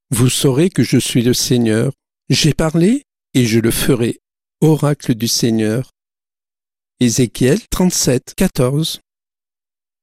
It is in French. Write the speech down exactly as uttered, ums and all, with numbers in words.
Vous saurez que je suis le Seigneur. J'ai parlé et je le ferai. Oracle du Seigneur. Ézéchiel trente-sept, quatorze.